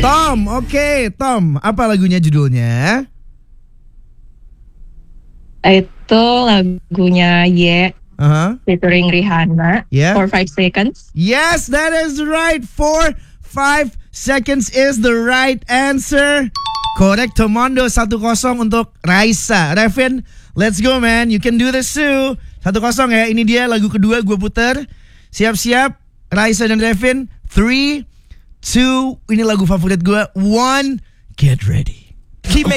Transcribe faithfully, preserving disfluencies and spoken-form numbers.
Tom, oke okay. Tom, apa lagunya judulnya? Itu lagunya Ye Uh-huh. featuring Rihanna. Yeah. For five seconds. Yes, that is right. For five seconds is the right answer. Correct, Tomondo. Satu kosong untuk Raisa. Revin, let's go man. You can do this too. Satu kosong ya. Ini dia lagu kedua gue puter. Siap-siap. Raisa dan Revin. Three, two. Ini lagu favorit gue. One. Get ready. Keep